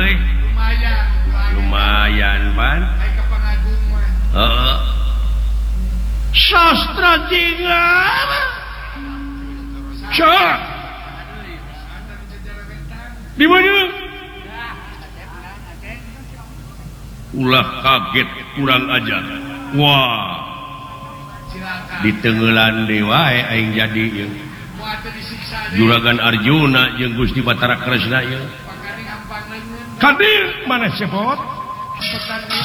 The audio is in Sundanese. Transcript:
lumayan pan sastra di mana ulah kaget kurang ajar wah ditengelan dewa aing jadi Juragan Arjuna jeung Gusti Batara Kresna ieu kadir mana cepot